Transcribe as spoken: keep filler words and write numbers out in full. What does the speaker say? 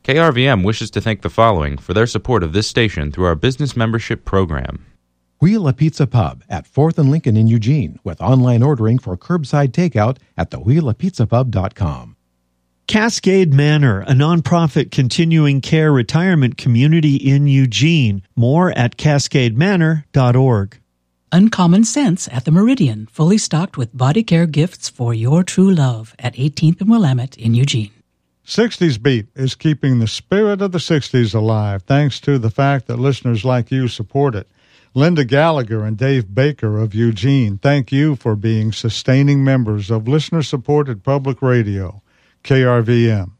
K R V M wishes to thank the following for their support of this station through our business membership program. Wheel a Pizza Pub at fourth and Lincoln in Eugene with online ordering for curbside takeout at the wheel a pizza pub dot com. Cascade Manor, a nonprofit continuing care retirement community in Eugene. More at cascade manor dot org. Uncommon Sense at the Meridian, fully stocked with body care gifts for your true love at eighteenth and Willamette in Eugene. sixties Beat is keeping the spirit of the sixties alive thanks to the fact that listeners like you support it. Linda Gallagher and Dave Baker of Eugene, thank you for being sustaining members of listener-supported public radio, K R V M.